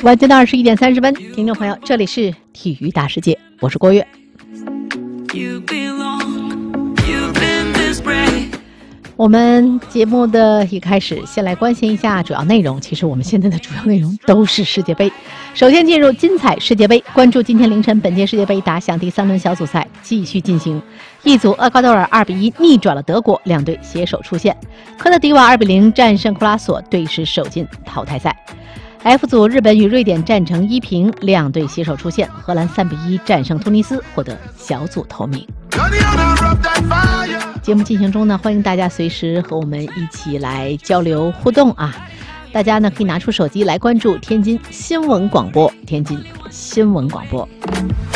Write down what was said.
晚间的21点30分，听众朋友，这里是体育大世界，我是郭跃。我们节目的一开始，先来关心一下主要内容。其实我们现在的主要内容都是世界杯。首先进入精彩世界杯，关注今天凌晨本届世界杯打响第3轮小组赛继续进行。一组厄瓜多尔2-1逆转了德国，两队携手出线。科特迪瓦2-0战胜库拉索，队史首进淘汰赛。F 组日本与瑞典战成1-0，两队携手出线。荷兰3-1战胜突尼斯，获得小组头名。节目进行中呢，欢迎大家随时和我们一起来交流互动啊！大家呢可以拿出手机来关注天津新闻广播，天津新闻广播。